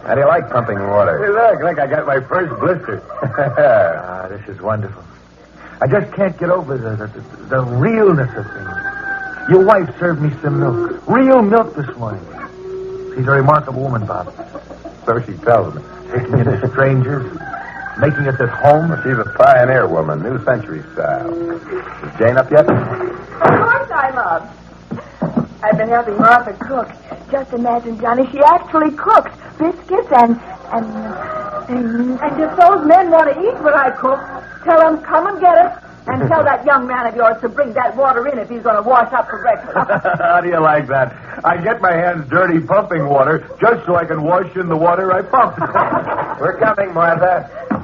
How do you like pumping water? Hey, look, I got my first blister. This is wonderful. I just can't get over the realness of things. Your wife served me some milk. Real milk this morning. She's a remarkable woman, Bob. So she tells me. Taking in the strangers, making us at home. She's a pioneer woman, new century style. Is Jane up yet? Of course I'm up. I've been helping Martha cook. Just imagine, Johnny, she actually cooks biscuits and if those men want to eat what I cook, tell them come and get it. And tell that young man of yours to bring that water in if he's going to wash up for breakfast. How do you like that? I get my hands dirty pumping water just so I can wash in the water I pump. We're coming, Martha.